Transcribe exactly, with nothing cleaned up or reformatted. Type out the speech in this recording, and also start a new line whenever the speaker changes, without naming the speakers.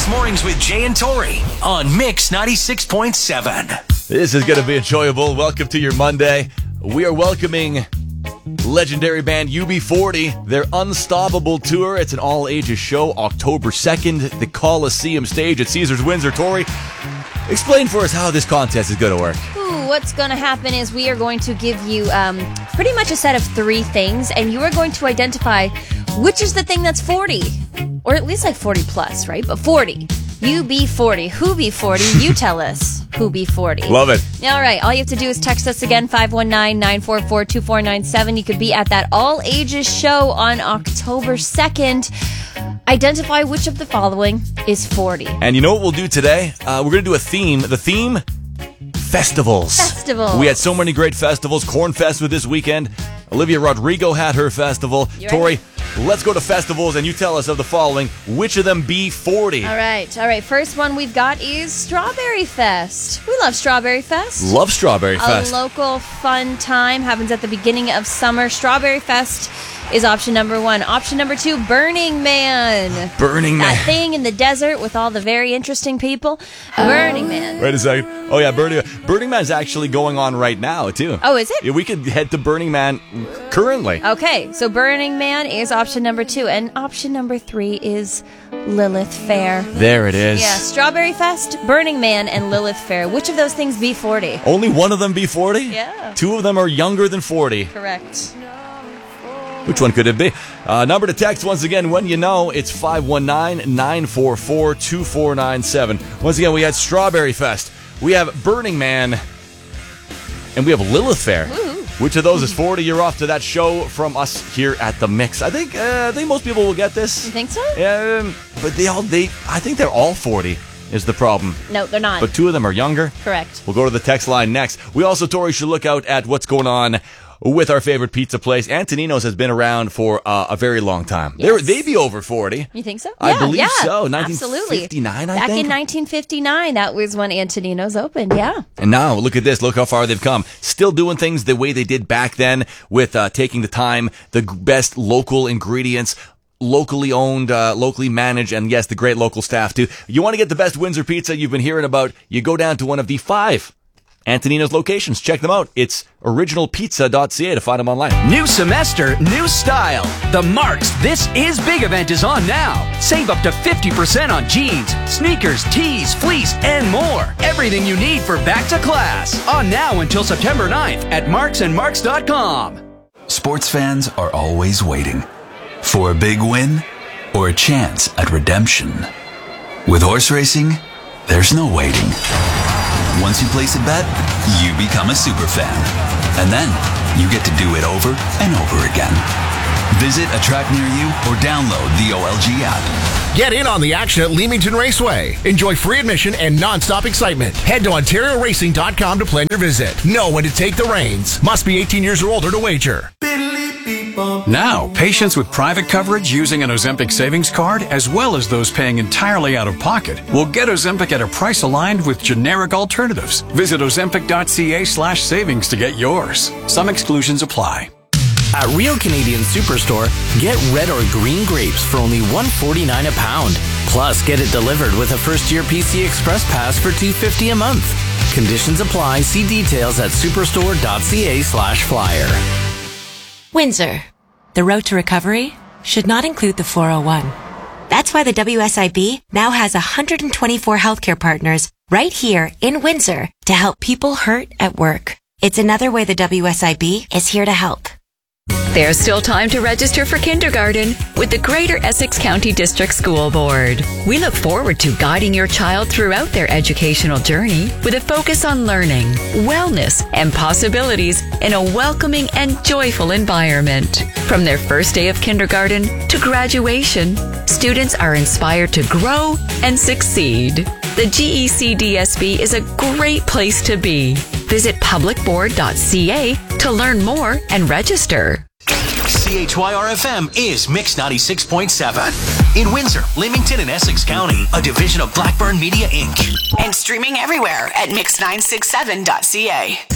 Mix Mornings with Jay and Tori on Mix ninety-six point seven.
This is going to be enjoyable. Welcome to your Monday. We are welcoming legendary band U B forty, their Unstoppable Tour. It's an all-ages show, October second, the Coliseum stage at Caesars Windsor. Tori, explain for us how this contest is going to work.
Ooh, what's going to happen is we are going to give you um, pretty much a set of three things, and you are going to identify which is the thing that's forty, or at least like forty plus, right? But forty. U B forty. Who be forty? You tell us. Who be forty?
Love it.
All right. All you have to do is text us again, five one nine, nine four four, two four nine seven. You could be at that all-ages show on October second. Identify which of the following is forty.
And you know what we'll do today? Uh, we're going to do a theme. The theme? Festivals.
Festivals.
We had so many great festivals. Cornfest with this weekend. Olivia Rodrigo had her festival.
You're
Tori,
right.
let's go to festivals, and you tell us of the following. Which of them be forty?
All right. All right. First one we've got is Strawberry Fest. We love Strawberry Fest.
Love Strawberry Fest.
A local fun time happens at the beginning of summer. Strawberry Fest is option number one. Option number two, Burning Man.
Burning Man.
That thing in the desert with all the very interesting people. Burning Man.
Wait a second. Oh, yeah, Burning Man. Burning Man is actually going on right now, too.
Oh, is it?
Yeah, we could head to Burning Man currently.
Okay, so Burning Man is option number two. And option number three is Lilith Fair.
There it is.
Yeah, Strawberry Fest, Burning Man, and Lilith Fair. Which of those things be forty?
Only one of them be forty?
Yeah.
Two of them are younger than forty.
Correct.
Which one could it be? Uh, number to text once again when you know, it's five one nine, nine four four, two four nine seven. Once again, we had Strawberry Fest, we have Burning Man, and we have Lilith Fair.
Woo.
Which of those is forty? You're off to that show from us here at The Mix. I think uh, I think most people will get this.
You think so?
Yeah, um, but they all they I think they're all forty is the problem.
No, they're not.
But two of them are younger.
Correct.
We'll go to the text line next. We also, Tori, should look out at what's going on with our favorite pizza place. Antonino's has been around for uh, a very long time.
Yes.
They're, they be over forty.
You think so?
I
Yeah,
believe
yeah,
so. nineteen fifty-nine,
absolutely.
I
Back
think.
in nineteen fifty-nine, that was when Antonino's opened, yeah.
And now, look at this. Look how far they've come. Still doing things the way they did back then with uh, taking the time, the g- best local ingredients, locally owned, uh, locally managed, and yes, the great local staff too. You want to get the best Windsor pizza you've been hearing about, you go down to one of the five Antonino's locations. Check them out. It's original pizza dot c a to find them online.
New semester, new style. The Marks This Is Big event is on now. Save up to fifty percent on jeans, sneakers, tees, fleece, and more. Everything you need for back to class. On now until September ninth at marks and marks dot com.
Sports fans are always waiting for a big win or a chance at redemption. With horse racing, there's no waiting. Once you place a bet, you become a super fan. And then you get to do it over and over again. Visit a track near you or download the O L G app.
Get in on the action at Leamington Raceway. Enjoy free admission and non-stop excitement. Head to ontario racing dot com to plan your visit. Know when to take the reins. Must be eighteen years or older to wager.
Now, patients with private coverage using an Ozempic savings card, as well as those paying entirely out of pocket, will get Ozempic at a price aligned with generic alternatives. Visit ozempic dot c a slash savings to get yours. Some exclusions apply.
At Real Canadian Superstore, get red or green grapes for only one forty-nine a pound. Plus, get it delivered with a first-year P C Express Pass for two fifty a month. Conditions apply. See details at superstore dot c a slash flyer.
Windsor. The road to recovery should not include the four oh one. That's why the W S I B now has one hundred twenty-four healthcare partners right here in Windsor to help people hurt at work. It's another way the W S I B is here to help.
There's still time to register for kindergarten with the Greater Essex County District School Board. We look forward to guiding your child throughout their educational journey with a focus on learning, wellness, and possibilities in a welcoming and joyful environment. From their first day of kindergarten to graduation, students are inspired to grow and succeed. The G E C D S B is a great place to be. Visit public board dot c a to learn more and register.
C H Y R F M is Mix ninety-six point seven. In Windsor, Leamington, and Essex County, a division of Blackburn Media Incorporated.
And streaming everywhere at mix nine six seven dot c a.